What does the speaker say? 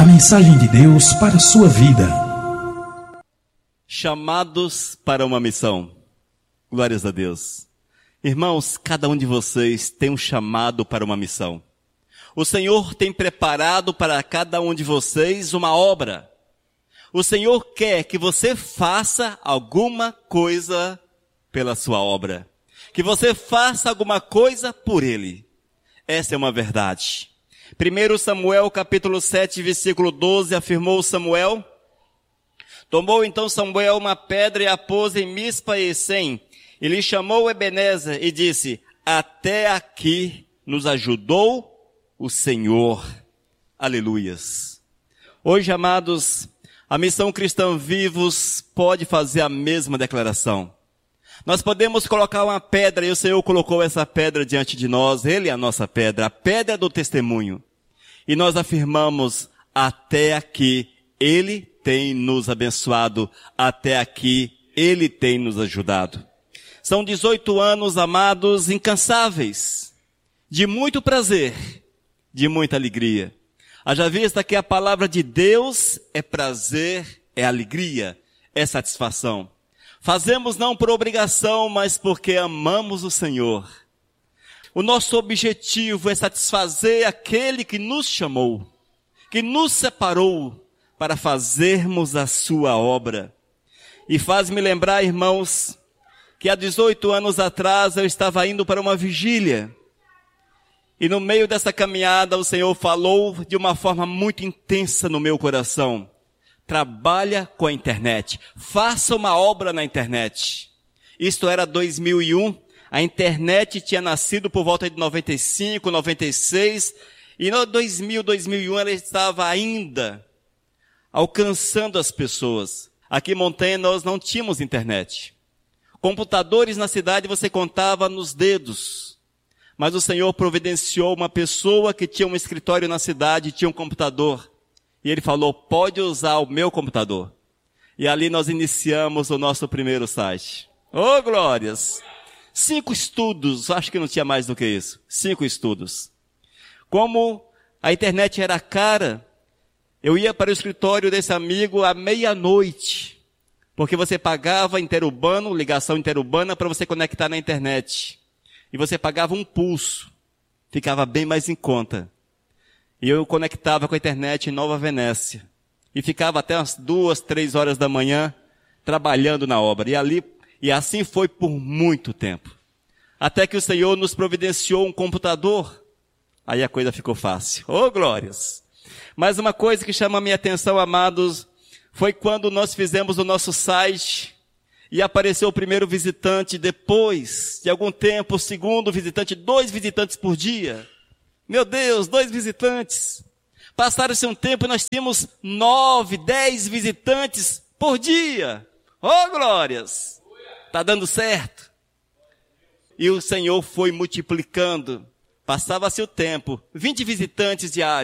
mensagem de Deus para a sua vida. Chamados para uma missão. Glórias a Deus. Irmãos, cada um de vocês tem um chamado para uma missão. O Senhor tem preparado para cada um de vocês uma obra. O Senhor quer que você faça alguma coisa pela sua obra. Que você faça alguma coisa por Ele. Essa é uma verdade. 1 Samuel capítulo 7, versículo 12, afirmou Samuel: tomou então Samuel uma pedra e a pôs em Mispa e Sem, e lhe chamou Ebenezer e disse: até aqui nos ajudou o Senhor. Aleluias. Hoje, amados, a Missão Cristã Vivos pode fazer a mesma declaração. Nós podemos colocar uma pedra, e o Senhor colocou essa pedra diante de nós, Ele é a nossa pedra, a pedra do testemunho. E nós afirmamos: até aqui Ele tem nos abençoado, até aqui Ele tem nos ajudado. São 18 anos, amados, incansáveis, de muito prazer, de muita alegria. Haja vista que a palavra de Deus é prazer, é alegria, é satisfação. Fazemos não por obrigação, mas porque amamos o Senhor. O nosso objetivo é satisfazer aquele que nos chamou, que nos separou para fazermos a sua obra. E faz-me lembrar, irmãos, que há 18 anos atrás eu estava indo para uma vigília. E no meio dessa caminhada o Senhor falou de uma forma muito intensa no meu coração. Trabalha com a internet. Faça uma obra na internet. Isto era 2001. A internet tinha nascido por volta de 95, 96. E no 2000, 2001 ela estava ainda alcançando as pessoas. Aqui em Montanha nós não tínhamos internet. Computadores na cidade você contava nos dedos. Mas o Senhor providenciou uma pessoa que tinha um escritório na cidade, tinha um computador. E Ele falou: pode usar o meu computador. E ali nós iniciamos o nosso primeiro site. Oh, glórias! 5 estudos, acho que não tinha mais do que isso. 5 estudos. Como a internet era cara, eu ia para o escritório desse amigo à meia-noite. Porque você pagava interurbano, ligação interurbana, para você conectar na internet. E você pagava um pulso. Ficava bem mais em conta. E eu conectava com a internet em Nova Venécia. E ficava até umas 2, 3 horas da manhã trabalhando na obra. E assim foi por muito tempo. Até que o Senhor nos providenciou um computador. Aí a coisa ficou fácil. Oh, glórias! Mas uma coisa que chama a minha atenção, amados, foi quando nós fizemos o nosso site e apareceu o primeiro visitante. Depois de algum tempo, o segundo visitante, 2 visitantes por dia. Meu Deus, 2 visitantes. Passaram-se um tempo e nós tínhamos 9, 10 visitantes por dia. Oh, glórias! Está dando certo. E o Senhor foi multiplicando. Passava-se o tempo, 20 visitantes diários.